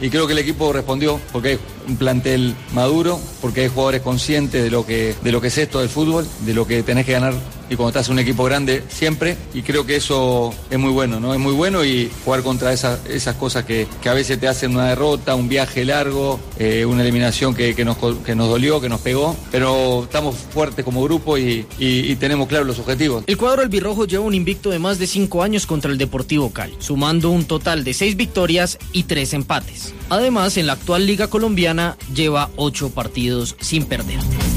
y creo que el equipo respondió porque hay un plantel maduro, porque hay jugadores conscientes de lo que es esto del fútbol, de lo que tenés que ganar y cuando estás en un equipo grande siempre, y creo que eso es muy bueno, ¿no? Es muy bueno y jugar contra esas cosas que a veces te hacen una derrota, un viaje largo, una eliminación que nos dolió, que nos pegó, pero estamos fuertes como grupo y tenemos claros los objetivos. El cuadro albirrojo lleva un invicto de más de 5 años contra el Deportivo Cali, sumando un total de 6 victorias y 3 empates. Además, en la actual Liga Colombiana lleva 8 partidos sin perder.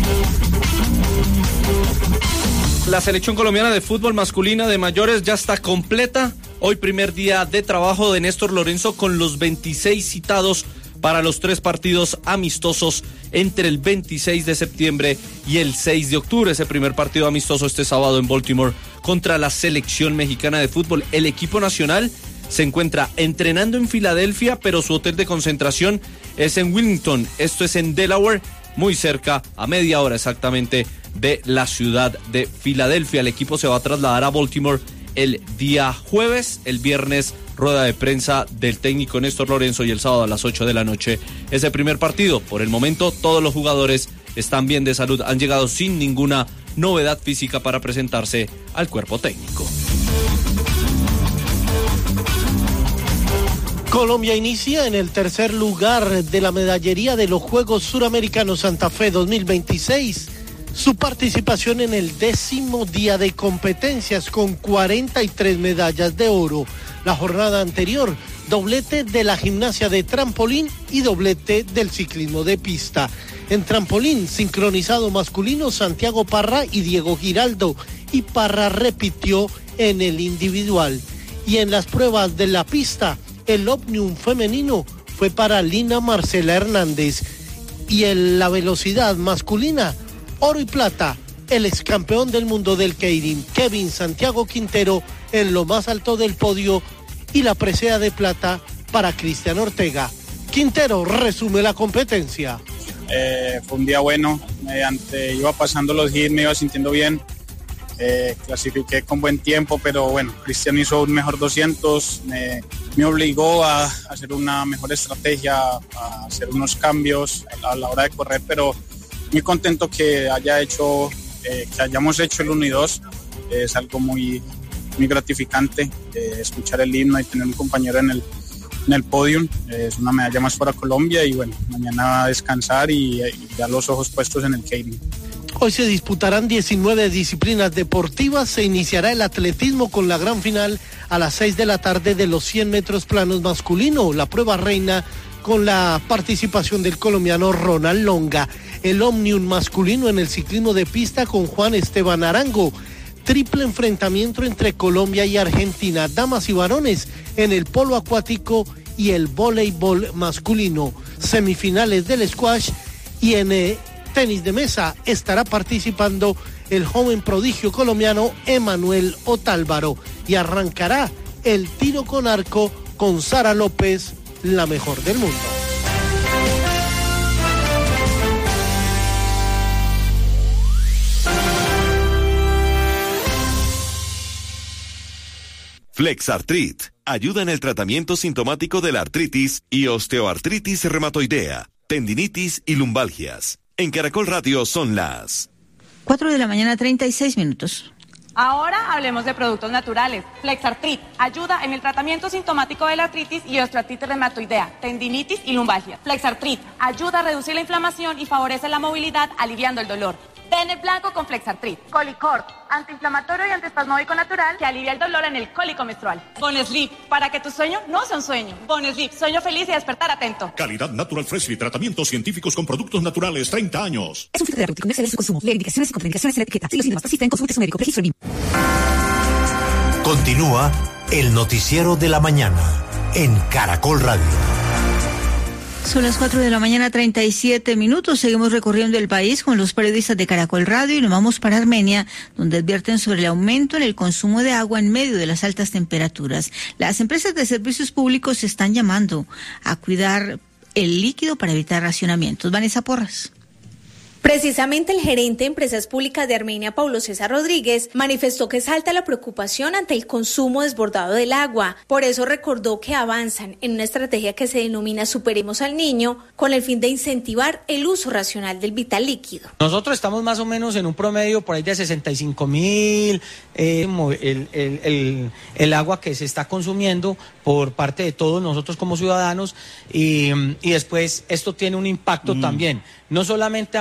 La selección colombiana de fútbol masculina de mayores ya está completa. Hoy primer día de trabajo de Néstor Lorenzo con los 26 citados para los 3 partidos amistosos entre el 26 de septiembre y el 6 de octubre. Ese primer partido amistoso este sábado en Baltimore contra la selección mexicana de fútbol. El equipo nacional se encuentra entrenando en Filadelfia, pero su hotel de concentración es en Wilmington. Esto es en Delaware, muy cerca, a media hora exactamente, de la ciudad de Filadelfia. El equipo se va a trasladar a Baltimore el día jueves, el viernes rueda de prensa del técnico Néstor Lorenzo y el sábado a las 8 de la noche ese primer partido. Por el momento todos los jugadores están bien de salud, han llegado sin ninguna novedad física para presentarse al cuerpo técnico. Colombia inicia en el tercer lugar de la medallería de los Juegos Suramericanos Santa Fe 2026. Su participación en el 10º día de competencias con 43 medallas de oro. La jornada anterior, doblete de la gimnasia de trampolín y doblete del ciclismo de pista. En trampolín, sincronizado masculino, Santiago Parra y Diego Giraldo, y Parra repitió en el individual. Y en las pruebas de la pista, el Omnium femenino fue para Lina Marcela Hernández. Y en la velocidad masculina, oro y plata, el ex campeón del mundo del Keirin, Kevin Santiago Quintero, en lo más alto del podio, y la presea de plata para Cristian Ortega. Quintero resume la competencia. Fue un día bueno, iba pasando los hits, me iba sintiendo bien, clasifiqué con buen tiempo, pero bueno, Cristian hizo un mejor 200, me obligó a hacer una mejor estrategia, a hacer unos cambios a la hora de correr, pero muy contento que hayamos hecho el 1 y 2, es algo muy gratificante, escuchar el himno y tener un compañero en el podium, es una medalla más para Colombia y bueno, mañana a descansar y ya los ojos puestos en el Keirin. Hoy se disputarán 19 disciplinas deportivas, se iniciará el atletismo con la gran final a las 6 de la tarde de los 100 metros planos masculino, la prueba reina con la participación del colombiano Ronald Longa, el Omnium masculino en el ciclismo de pista con Juan Esteban Arango, triple enfrentamiento entre Colombia y Argentina, damas y varones en el polo acuático y el voleibol masculino, semifinales del squash y en tenis de mesa estará participando el joven prodigio colombiano Emanuel Otálvaro y arrancará el tiro con arco con Sara López, la mejor del mundo. Flexartrit ayuda en el tratamiento sintomático de la artritis y osteoartritis reumatoidea, tendinitis y lumbalgias. En Caracol Radio son las 4:36 a.m. Ahora hablemos de productos naturales. Flexartrit ayuda en el tratamiento sintomático de la artritis y osteoartritis reumatoidea, tendinitis y lumbalgia. Flexartrit ayuda a reducir la inflamación y favorece la movilidad, aliviando el dolor. Bennett blanco con Flexartrit. Colicort, antiinflamatorio y antiespasmódico natural que alivia el dolor en el cólico menstrual. Bonesleep, para que tu sueño no sea un sueño. Bonesleep, sueño feliz y despertar atento. Calidad Natural Freshly, tratamientos científicos con productos naturales, 30 años. Es un filtro terapéutico, no excede su consumo. Lee indicaciones y contraindicaciones en la etiqueta. Si los síntomas persisten, consulte a su médico. Registro BIM. Continúa el noticiero de la mañana en Caracol Radio. Son las 4:37 a.m. Seguimos recorriendo el país con los periodistas de Caracol Radio y nos vamos para Armenia, donde advierten sobre el aumento en el consumo de agua en medio de las altas temperaturas. Las empresas de servicios públicos se están llamando a cuidar el líquido para evitar racionamientos. Vanessa Porras. Precisamente el gerente de Empresas Públicas de Armenia, Paulo César Rodríguez, manifestó que salta la preocupación ante el consumo desbordado del agua. Por eso recordó que avanzan en una estrategia que se denomina Superemos al Niño, con el fin de incentivar el uso racional del vital líquido. Nosotros estamos más o menos en un promedio por ahí de 65.000 el agua que se está consumiendo por parte de todos nosotros como ciudadanos y después esto tiene un impacto también, no solamente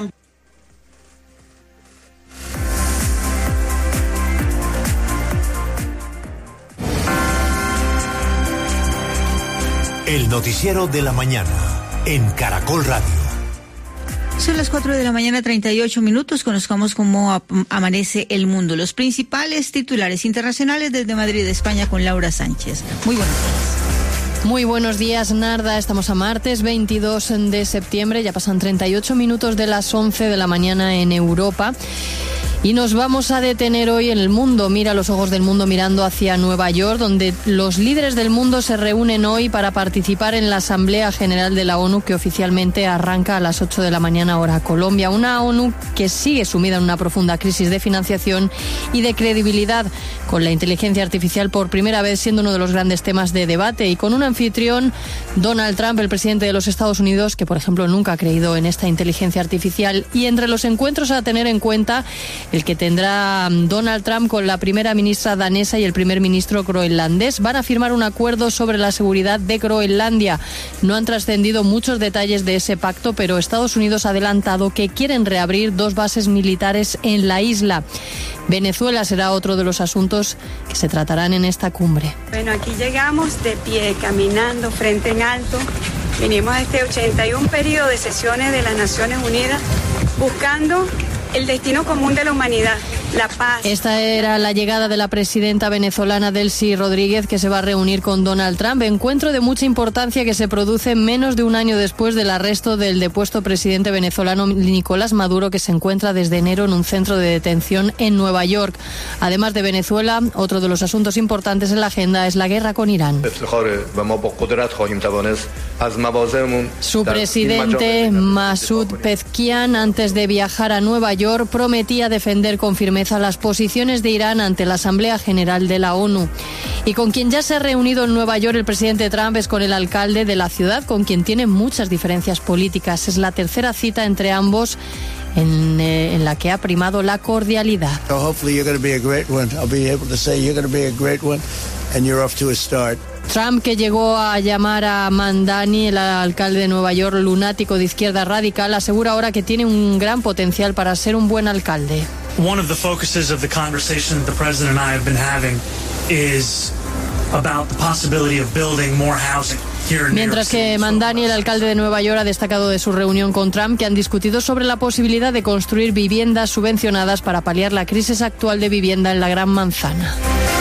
El noticiero de la mañana en Caracol Radio. Son las 4 de la mañana, 38 minutos. Conozcamos cómo amanece el mundo. Los principales titulares internacionales desde Madrid, España, con Laura Sánchez. Muy buenos días. Muy buenos días, Narda. Estamos a martes 22 de septiembre. Ya pasan 38 minutos de las 11 de la mañana en Europa. Y nos vamos a detener hoy en el mundo. Mira los ojos del mundo mirando hacia Nueva York, donde los líderes del mundo se reúnen hoy para participar en la Asamblea General de la ONU, que oficialmente arranca a las 8 de la mañana hora Colombia. Una ONU que sigue sumida en una profunda crisis de financiación y de credibilidad, con la inteligencia artificial por primera vez siendo uno de los grandes temas de debate, y con un anfitrión, Donald Trump, el presidente de los Estados Unidos, que por ejemplo nunca ha creído en esta inteligencia artificial. Y entre los encuentros a tener en cuenta, el que tendrá Donald Trump con la primera ministra danesa y el primer ministro groenlandés. Van a firmar un acuerdo sobre la seguridad de Groenlandia. No han trascendido muchos detalles de ese pacto, pero Estados Unidos ha adelantado que quieren reabrir 2 bases militares en la isla. Venezuela será otro de los asuntos que se tratarán en esta cumbre. Bueno, aquí llegamos de pie, caminando frente en alto. Vinimos a este 81 periodo de sesiones de las Naciones Unidas buscando el destino común de la humanidad, la paz. Esta era la llegada de la presidenta venezolana Delcy Rodríguez, que se va a reunir con Donald Trump. Encuentro de mucha importancia que se produce menos de un año después del arresto del depuesto presidente venezolano Nicolás Maduro, que se encuentra desde enero en un centro de detención en Nueva York. Además de Venezuela, otro de los asuntos importantes en la agenda es la guerra con Irán. Su presidente Masoud Pezeshkian, antes de viajar a Nueva York, prometía defender con firmeza las posiciones de Irán ante la Asamblea General de la ONU. Y con quien ya se ha reunido en Nueva York el presidente Trump es con el alcalde de la ciudad, con quien tiene muchas diferencias políticas. Es la tercera cita entre ambos en la que ha primado la cordialidad. Trump, que llegó a llamar a Mamdani, el alcalde de Nueva York, lunático de izquierda radical, asegura ahora que tiene un gran potencial para ser un buen alcalde. One of the focuses of the conversation that the president and I have been having is about the possibility of building more housing. Mientras que Mamdani, el alcalde de Nueva York, ha destacado de su reunión con Trump que han discutido sobre la posibilidad de construir viviendas subvencionadas para paliar la crisis actual de vivienda en la Gran Manzana.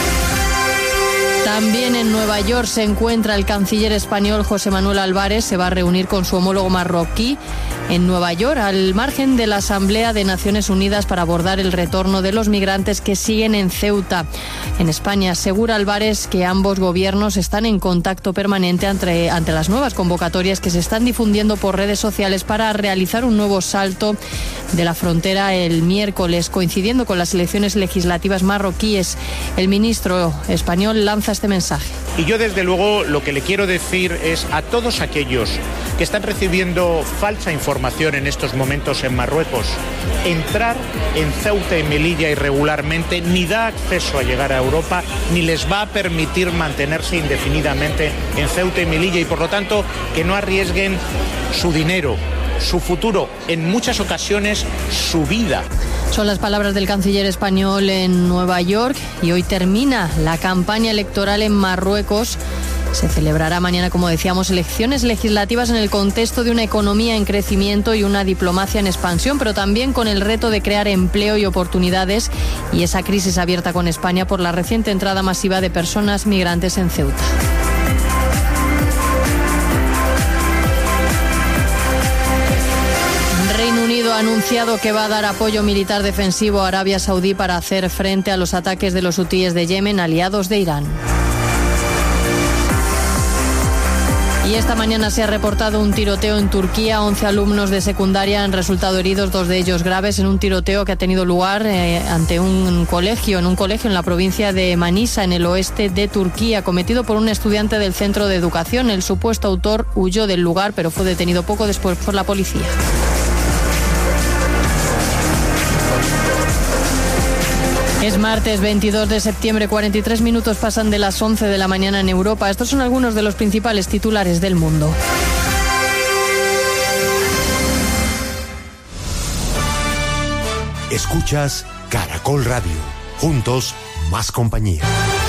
También en Nueva York se encuentra el canciller español José Manuel Álvarez. Se va a reunir con su homólogo marroquí en Nueva York, al margen de la Asamblea de Naciones Unidas, para abordar el retorno de los migrantes que siguen en Ceuta. En España asegura Álvarez que ambos gobiernos están en contacto permanente ante las nuevas convocatorias que se están difundiendo por redes sociales para realizar un nuevo salto de la frontera el miércoles, coincidiendo con las elecciones legislativas marroquíes. El ministro español lanza este mensaje. Y yo, desde luego, lo que le quiero decir es a todos aquellos que están recibiendo falsa información en estos momentos en Marruecos: entrar en Ceuta y Melilla irregularmente ni da acceso a llegar a Europa, ni les va a permitir mantenerse indefinidamente en Ceuta y Melilla, y por lo tanto que no arriesguen su dinero, su futuro, en muchas ocasiones su vida. Son las palabras del canciller español en Nueva York. Y hoy termina la campaña electoral en Marruecos. Se celebrará mañana, como decíamos, elecciones legislativas en el contexto de una economía en crecimiento y una diplomacia en expansión, pero también con el reto de crear empleo y oportunidades, y esa crisis abierta con España por la reciente entrada masiva de personas migrantes en Ceuta. Ha anunciado que va a dar apoyo militar defensivo a Arabia Saudí para hacer frente a los ataques de los hutíes de Yemen, aliados de Irán. Y esta mañana se ha reportado un tiroteo en Turquía. 11 alumnos de secundaria han resultado heridos, 2 de ellos graves, en un tiroteo que ha tenido lugar ante un colegio en la provincia de Manisa, en el oeste de Turquía, cometido por un estudiante del centro de educación. El supuesto autor huyó del lugar, pero fue detenido poco después por la policía. Es martes 22 de septiembre, 43 minutos pasan de las 11 de la mañana en Europa. Estos son algunos de los principales titulares del mundo. Escuchas Caracol Radio. Juntos, más compañía.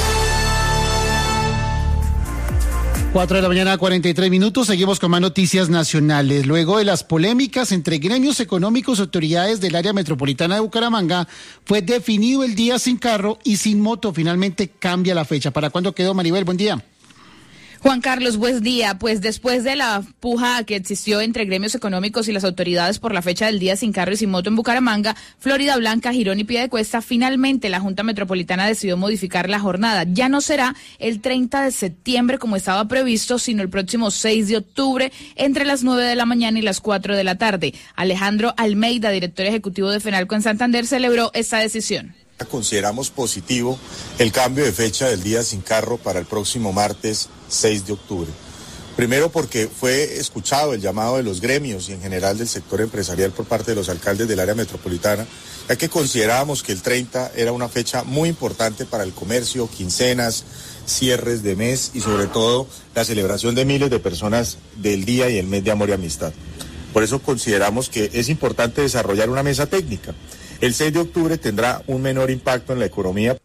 4 de la mañana, 43 minutos. Seguimos con más noticias nacionales. Luego de las polémicas entre gremios económicos y autoridades del área metropolitana de Bucaramanga, fue definido el día sin carro y sin moto. Finalmente cambia la fecha. ¿Para cuándo quedó, Maribel? Buen día. Juan Carlos, buen día. Pues después de la puja que existió entre gremios económicos y las autoridades por la fecha del día sin carro y sin moto en Bucaramanga, Florida Blanca, Girón y Piedecuesta, finalmente la Junta Metropolitana decidió modificar la jornada. Ya no será el 30 de septiembre como estaba previsto, sino el próximo 6 de octubre entre las 9 de la mañana y las 4 de la tarde. Alejandro Almeida, director ejecutivo de FENALCO en Santander, celebró esta decisión. Consideramos positivo el cambio de fecha del día sin carro para el próximo martes 6 de octubre. Primero porque fue escuchado el llamado de los gremios y en general del sector empresarial por parte de los alcaldes del área metropolitana, ya que considerábamos que el 30 era una fecha muy importante para el comercio, quincenas, cierres de mes y sobre todo la celebración de miles de personas del día y el mes de amor y amistad. Por eso consideramos que es importante desarrollar una mesa técnica. El 6 de octubre tendrá un menor impacto en la economía.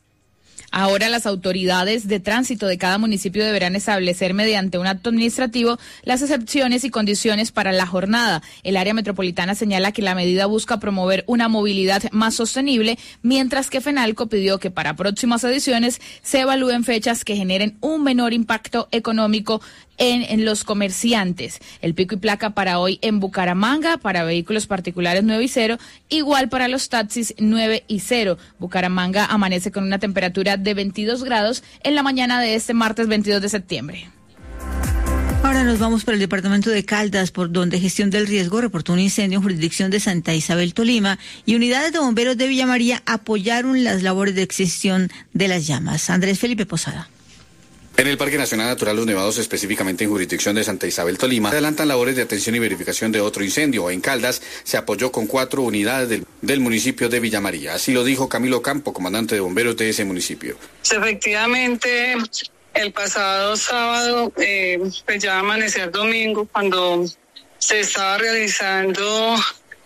Ahora las autoridades de tránsito de cada municipio deberán establecer mediante un acto administrativo las excepciones y condiciones para la jornada. El área metropolitana señala que la medida busca promover una movilidad más sostenible, mientras que FENALCO pidió que para próximas ediciones se evalúen fechas que generen un menor impacto económico en los comerciantes. El pico y placa para hoy en Bucaramanga, para vehículos particulares 9 y 0, igual para los taxis 9 y 0. Bucaramanga amanece con una temperatura de 22 grados en la mañana de este martes 22 de septiembre. Ahora nos vamos para el departamento de Caldas, por donde Gestión del Riesgo reportó un incendio en jurisdicción de Santa Isabel, Tolima, y unidades de bomberos de Villa María apoyaron las labores de extinción de las llamas. Andrés Felipe Posada. En el Parque Nacional Natural Los Nevados, específicamente en jurisdicción de Santa Isabel, Tolima, adelantan labores de atención y verificación de otro incendio. En Caldas se apoyó con 4 unidades del municipio de Villa María. Así lo dijo Camilo Campo, comandante de bomberos de ese municipio. Efectivamente, el pasado sábado, pues ya amanecer domingo, cuando se estaba realizando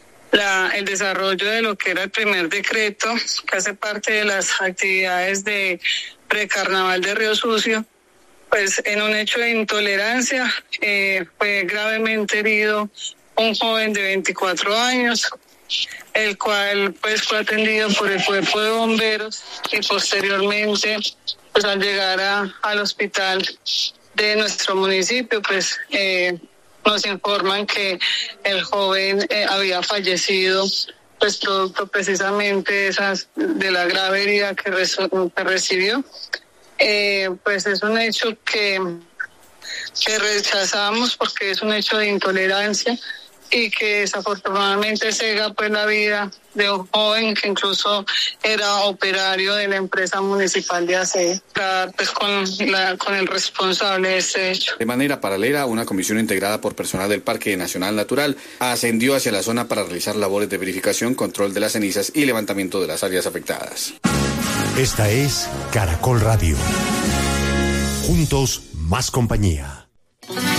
el desarrollo de lo que era el primer decreto, que hace parte de las actividades de precarnaval de Río Sucio, pues en un hecho de intolerancia fue gravemente herido un joven de 24 años, el cual pues fue atendido por el cuerpo de bomberos y posteriormente pues al llegar al hospital de nuestro municipio pues nos informan que el joven había fallecido pues producto precisamente de la grave herida que recibió. Pues es un hecho que rechazamos porque es un hecho de intolerancia y que desafortunadamente cega pues la vida de un joven que incluso era operario de la empresa municipal de aseo, pues con el responsable de este hecho. De manera paralela, una comisión integrada por personal del Parque Nacional Natural ascendió hacia la zona para realizar labores de verificación, control de las cenizas y levantamiento de las áreas afectadas. Esta es Caracol Radio. Juntos, más compañía.